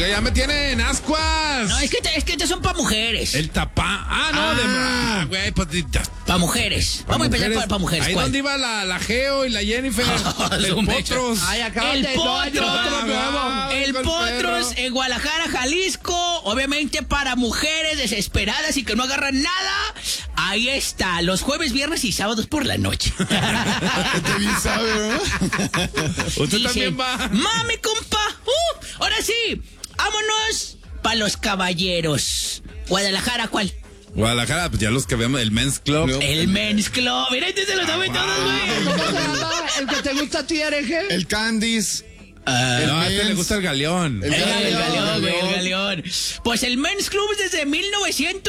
Oiga, ya me tienen ascuas. No, es que estos son para mujeres. El tapá. Güey, pues Para mujeres. Vamos a empezar para mujeres. Ahí ¿cuál? donde iba la Geo y la Jennifer. El Potros. Ay, El Potros. El Potros en Guadalajara, Jalisco. Obviamente para mujeres desesperadas y que no agarran nada. Ahí está, los jueves, viernes y sábados por la noche. Usted bien sabe, ¿verdad? Usted Dice, también va. Mami, compa. Ahora sí, vámonos para los caballeros. Guadalajara, ¿cuál? Guadalajara, pues ya los que vemos, el Men's Club. El Men's Club. Mira, este se lo sabe todos, güey. ¿Cómo se llama el que te gusta a ti, Areje? El Candice. No, a este le gusta el Galeón. El Galeón, güey, el Galeón. Pues el Men's Club desde 1900.